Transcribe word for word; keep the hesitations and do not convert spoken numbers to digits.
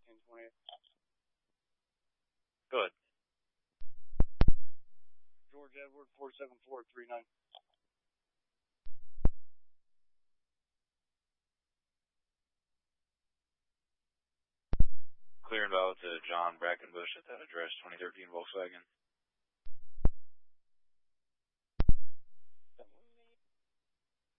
fourteen twenty. Go ahead. George Edward, four seven four three nine. Clear and valid to John Brackenbush at that address, twenty thirteen Volkswagen.